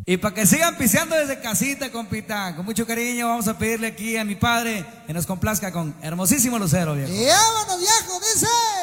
Y para que sigan piseando desde casita, compita, con mucho cariño, vamos a pedirle aquí a mi padre que nos complazca con Hermosísimo Lucero, viejo. ¡Y vámonos, viejo! Dice...